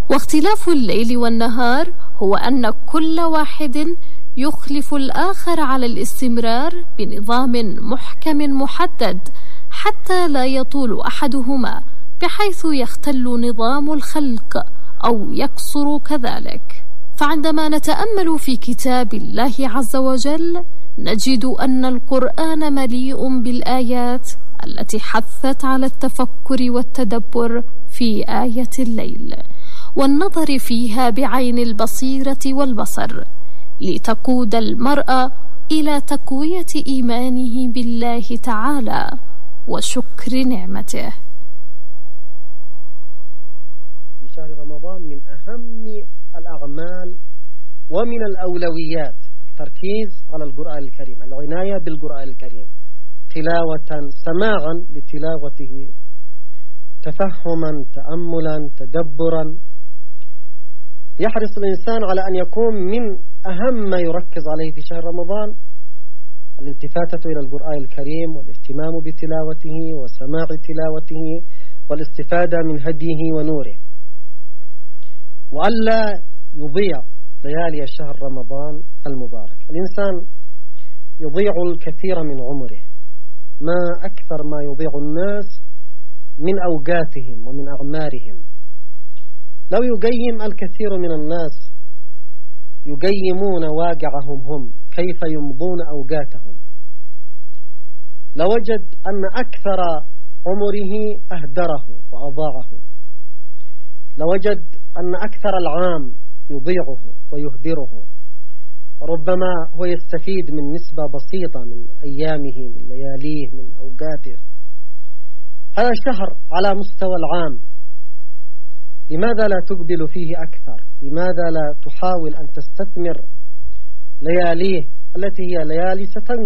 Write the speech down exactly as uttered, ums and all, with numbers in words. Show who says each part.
Speaker 1: واختلاف الليل والنهار هو أن كل واحد يخلف الآخر على الاستمرار بنظام محكم محدد حتى لا يطول أحدهما بحيث يختل نظام الخلق أو يكسر كذلك. فعندما نتأمل في كتاب الله عز وجل نجد أن القرآن مليء بالآيات التي حثت على التفكر والتدبر في آية الليل والنظر فيها بعين البصيرة والبصر لتقود المرء إلى تقوية إيمانه بالله تعالى وشكر نعمته.
Speaker 2: في شهر رمضان من أهم الأعمال ومن الأولويات التركيز على القرآن الكريم، العناية بالقرآن الكريم تلاوة سماعا لتلاوته، تفهما تأملا تدبرا. يحرص الإنسان على أن يكون من أهم ما يركز عليه في شهر رمضان الالتفاتة إلى القرآن الكريم والاهتمام بتلاوته وسماع تلاوته والاستفادة من هديه ونوره، وألا يضيع ليالي شهر رمضان المبارك. الإنسان يضيع الكثير من عمره، ما أكثر ما يضيع الناس من أوقاتهم ومن أعمارهم. لو يقيم الكثير من الناس يقيمون واقعهم هم كيف يمضون أوقاتهم لوجد أن أكثر عمره أهدره وأضاعه، لوجد أن أكثر العام يضيعه ويهدره، ربما هو يستفيد من نسبة بسيطة من أيامه من لياليه من أوقاته. هذا الشهر على مستوى العام لماذا لا تقبل فيه أكثر؟ لماذا لا تحاول أن تستثمر لياليه التي هي ليالي ستنقل